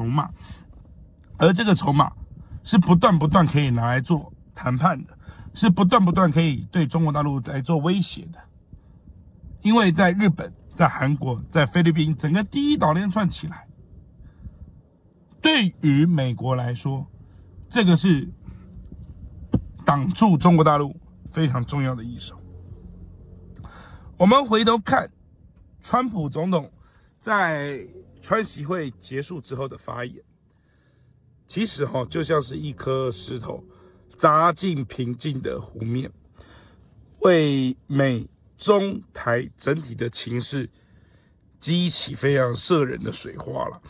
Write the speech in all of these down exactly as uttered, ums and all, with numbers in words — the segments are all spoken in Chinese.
筹码，而这个筹码是不断不断可以拿来做谈判的，是不断不断可以对中国大陆来做威胁的。因为在日本、在韩国、在菲律宾，整个第一岛链串起来，对于美国来说，这个是挡住中国大陆非常重要的一手。我们回头看川普总统在川习会结束之后的发言，其实哈、哦、就像是一颗石头砸进平静的湖面，为美中台整体的情势激起非常摄人的水花了。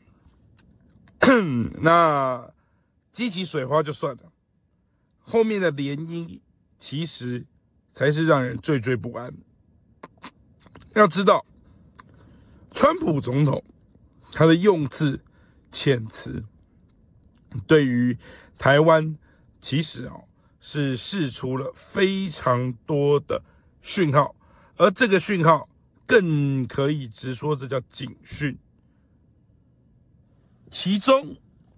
那激起水花就算了，后面的涟漪其实才是让人惴惴不安。要知道，川普总统他的用字遣词，对于台湾其实哦是释出了非常多的讯号，而这个讯号更可以直说这叫警讯。其中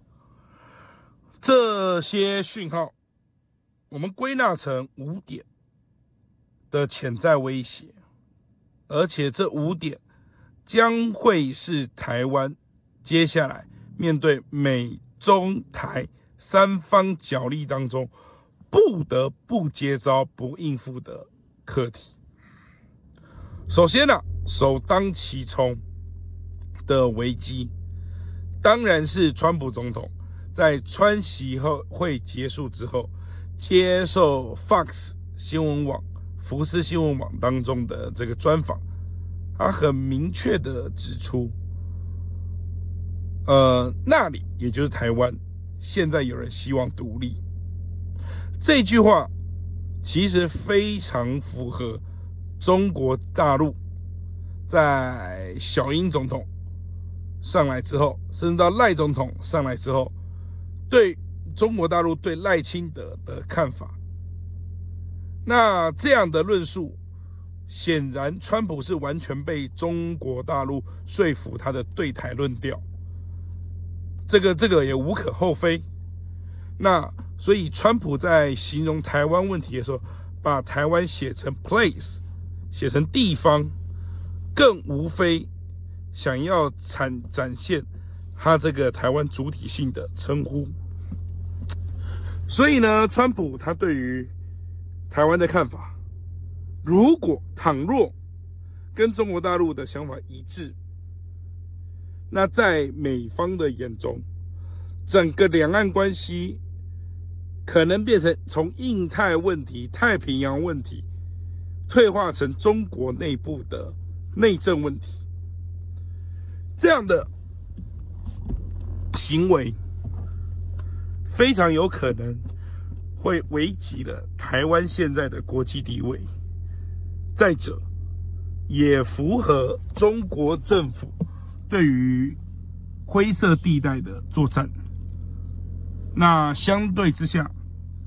这些讯号，我们归纳成五点的潜在威胁。而且这五点将会是台湾接下来面对美中台三方角力当中不得不接招不应付的课题。首先呢、啊，首当其冲的危机，当然是川普总统在川习会结束之后，接受 Fox 新闻网、福斯新闻网当中的这个专访，他很明确的指出，呃，那里也就是台湾，现在有人希望独立。这句话其实非常符合中国大陆在小英总统上来之后，甚至到赖总统上来之后，对中国大陆对赖清德的看法。那这样的论述，显然川普是完全被中国大陆说服他的对台论调，这个这个也无可厚非。那所以川普在形容台湾问题的时候，把台湾写成 place， 写成地方，更无非想要展展现他这个台湾主体性的称呼。所以呢，川普他对于台湾的看法，如果倘若跟中国大陆的想法一致，那在美方的眼中，整个两岸关系可能变成从印太问题、太平洋问题退化成中国内部的内政问题。这样的行为非常有可能会危及了台湾现在的国际地位。再者，也符合中国政府对于灰色地带的作战。那相对之下，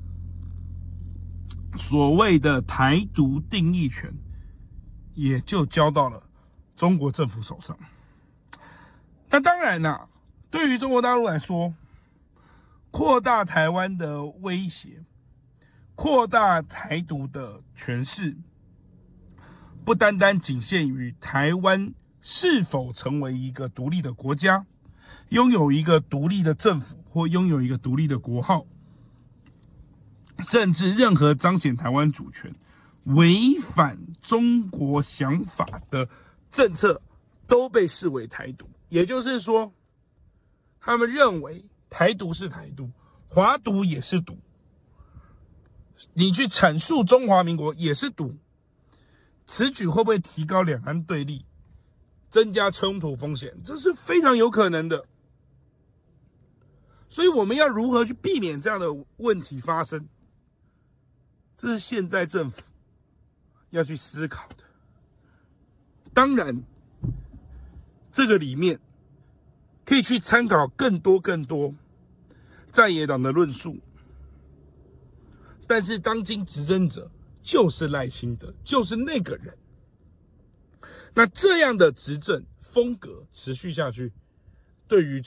所谓的台独定义权也就交到了中国政府手上。那当然啦、啊，对于中国大陆来说，扩大台湾的威胁，扩大台独的权势，不单单仅限于台湾是否成为一个独立的国家，拥有一个独立的政府或拥有一个独立的国号，甚至任何彰显台湾主权、违反中国想法的政策都被视为台独。也就是说，他们认为台独是台独，华独也是独，你去阐述中华民国也是独。此举会不会提高两岸对立，增加冲突风险？这是非常有可能的。所以我们要如何去避免这样的问题发生？这是现在政府要去思考的。当然，这个里面可以去参考更多更多在野党的论述，但是当今执政者就是赖清德，就是那个人。那这样的执政风格持续下去，对于